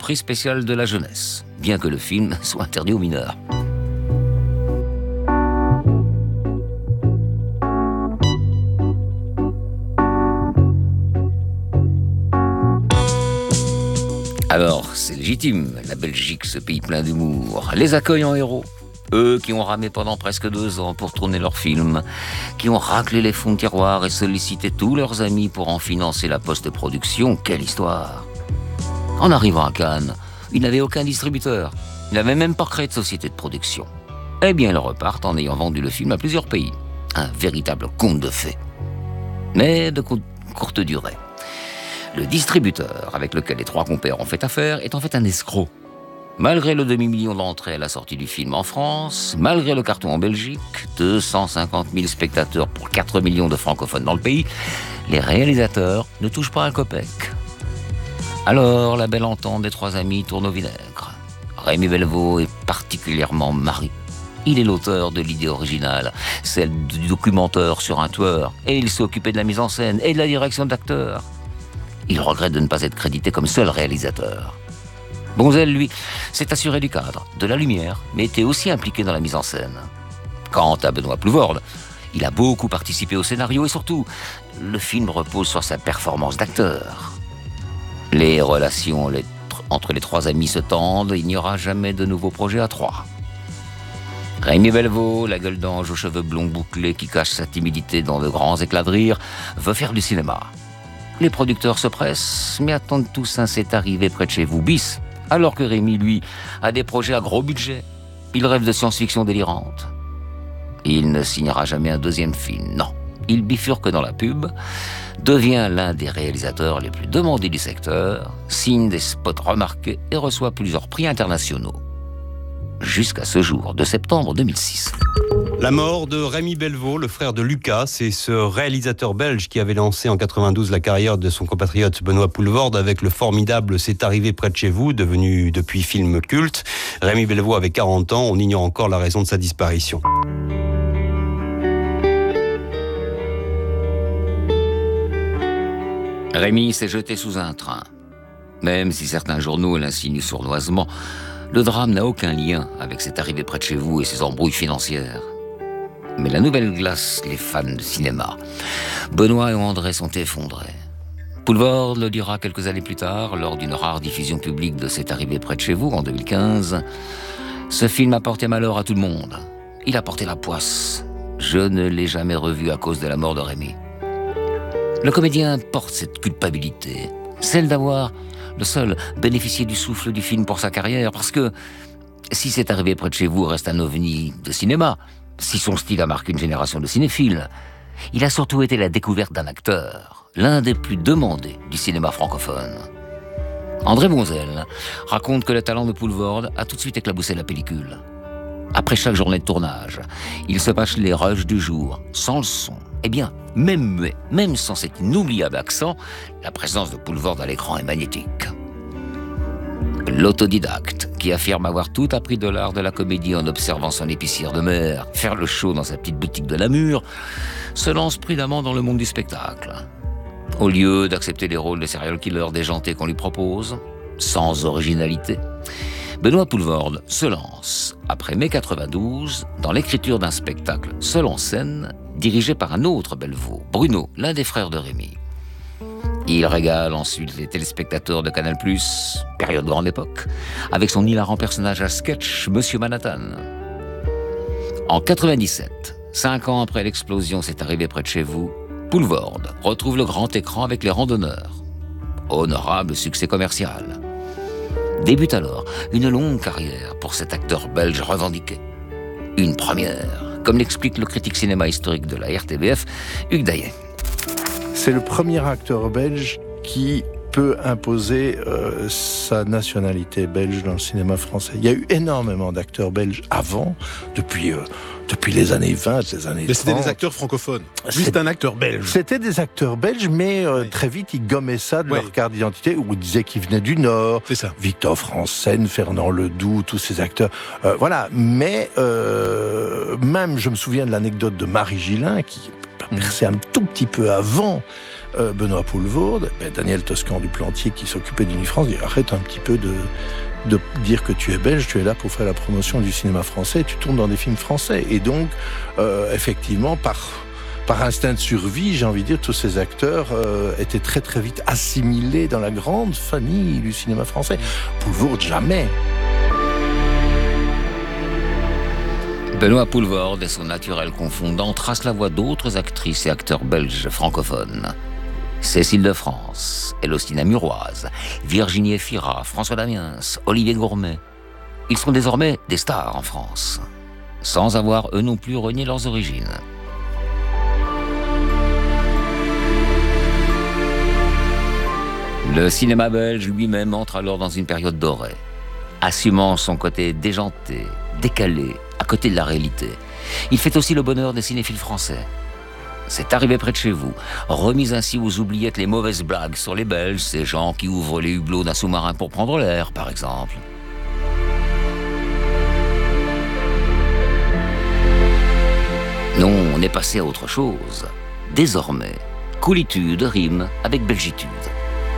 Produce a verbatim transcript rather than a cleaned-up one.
prix spécial de la jeunesse, bien que le film soit interdit aux mineurs. Alors, c'est légitime, la Belgique, ce pays plein d'humour, les accueille en héros. Eux qui ont ramé pendant presque deux ans pour tourner leurs films, qui ont raclé les fonds de tiroir et sollicité tous leurs amis pour en financer la post-production, quelle histoire! En arrivant à Cannes, ils n'avaient aucun distributeur, ils n'avaient même pas créé de société de production. Eh bien, ils repartent en ayant vendu le film à plusieurs pays. Un véritable conte de fées. Mais de co- courte durée. Le distributeur avec lequel les trois compères ont fait affaire est en fait un escroc. Malgré le demi-million d'entrées à la sortie du film en France, malgré le carton en Belgique, deux cent cinquante mille spectateurs pour quatre millions de francophones dans le pays, les réalisateurs ne touchent pas un copec. Alors, la belle entente des trois amis tourne au vinaigre. Rémi Belvaux est particulièrement mari. Il est l'auteur de l'idée originale, celle du documentaire sur un tueur, et il s'est occupé de la mise en scène et de la direction d'acteurs. Il regrette de ne pas être crédité comme seul réalisateur. Bonzel, lui, s'est assuré du cadre, de la lumière, mais était aussi impliqué dans la mise en scène. Quant à Benoît Poelvoorde, il a beaucoup participé au scénario et surtout, le film repose sur sa performance d'acteur. Les relations les tr- entre les trois amis se tendent, il n'y aura jamais de nouveaux projets à trois. Rémi Belvaux, la gueule d'ange aux cheveux blonds bouclés qui cache sa timidité dans de grands éclats de rire, veut faire du cinéma. Les producteurs se pressent, mais attendent tous un C'est arrivé près de chez vous bis. Alors que Rémi, lui, a des projets à gros budget. Il rêve de science-fiction délirante. Il ne signera jamais un deuxième film, non. Il bifurque dans la pub, devient l'un des réalisateurs les plus demandés du secteur, signe des spots remarqués et reçoit plusieurs prix internationaux. Jusqu'à ce jour de septembre deux mille six. La mort de Rémi Belvaux, le frère de Lucas, c'est ce réalisateur belge qui avait lancé en quatre-vingt-douze la carrière de son compatriote Benoît Poelvoorde avec le formidable C'est arrivé près de chez vous, devenu depuis film culte. Rémi Belvaux avait quarante ans, on ignore encore la raison de sa disparition. Rémi s'est jeté sous un train. Même si certains journaux l'insinuent sournoisement, le drame n'a aucun lien avec C'est arrivé près de chez vous et ses embrouilles financières. Mais la nouvelle glace les fans de cinéma. Benoît et André sont effondrés. Poelvoorde le dira quelques années plus tard, lors d'une rare diffusion publique de C'est arrivé près de chez vous en deux mille quinze. Ce film a porté malheur à tout le monde. Il a porté la poisse. Je ne l'ai jamais revu à cause de la mort de Rémi. Le comédien porte cette culpabilité, celle d'avoir le seul bénéficié du souffle du film pour sa carrière, parce que si C'est arrivé près de chez vous reste un ovni de cinéma, si son style a marqué une génération de cinéphiles, il a surtout été la découverte d'un acteur, l'un des plus demandés du cinéma francophone. André Bonzel raconte que le talent de Poelvoorde a tout de suite éclaboussé la pellicule. Après chaque journée de tournage, il se passe les rushs du jour, sans le son. Eh bien, même muet, même sans cet inoubliable accent, la présence de Poelvoorde à l'écran est magnétique. L'autodidacte, qui affirme avoir tout appris de l'art de la comédie en observant son épicière de mer, faire le show dans sa petite boutique de Namur, se lance prudemment dans le monde du spectacle. Au lieu d'accepter les rôles de serial killer déjantés qu'on lui propose, sans originalité, Benoît Poelvoorde se lance, après mai quatre-vingt-douze, dans l'écriture d'un spectacle seul en scène, dirigé par un autre Belvaux, Bruno, l'un des frères de Rémi. Il régale ensuite les téléspectateurs de Canal plus, période grande époque, avec son hilarant personnage à sketch, Monsieur Manhattan. En quatre-vingt-dix-sept, cinq ans après l'explosion C'est arrivé près de chez vous, Poelvoorde retrouve le grand écran avec Les Randonneurs. Honorable succès commercial. Débute alors une longue carrière pour cet acteur belge revendiqué. Une première, comme l'explique le critique cinéma historique de la R T B F, Hugues Daillet. C'est le premier acteur belge qui peut imposer euh, sa nationalité belge dans le cinéma français. Il y a eu énormément d'acteurs belges avant, depuis, euh, depuis les années vingt, les années trente. Mais c'était des acteurs francophones, juste un acteur belge. C'était des acteurs belges, mais euh, oui. très vite, ils gommaient ça de oui. leur carte d'identité, où ils disaient qu'ils venaient du Nord. C'est ça. Victor Franssen, Fernand Ledoux, tous ces acteurs. Euh, voilà, mais euh, même, je me souviens de l'anecdote de Marie Gillin, qui percé un tout petit peu avant euh, Benoît Poulvoorde, ben, Daniel Toscan du Plantier qui s'occupait d'Unifrance dit arrête un petit peu de, de dire que tu es belge, tu es là pour faire la promotion du cinéma français, tu tournes dans des films français. Et donc, euh, effectivement, par... Par instinct de survie, j'ai envie de dire, tous ces acteurs euh, étaient très très vite assimilés dans la grande famille du cinéma français. Poulvoorde, jamais. Benoît Poulvoorde et son naturel confondant tracent la voie d'autres actrices et acteurs belges francophones. Cécile de France, Élostine Muroise, Virginie Efira, François Damiens, Olivier Gourmet. Ils sont désormais des stars en France, sans avoir eux non plus renié leurs origines. Le cinéma belge lui-même entre alors dans une période dorée, assumant son côté déjanté, décalé, à côté de la réalité. Il fait aussi le bonheur des cinéphiles français. C'est arrivé près de chez vous, remise ainsi aux oubliettes les mauvaises blagues sur les Belges, ces gens qui ouvrent les hublots d'un sous-marin pour prendre l'air, par exemple. Non, on est passé à autre chose. Désormais, coolitude rime avec belgitude.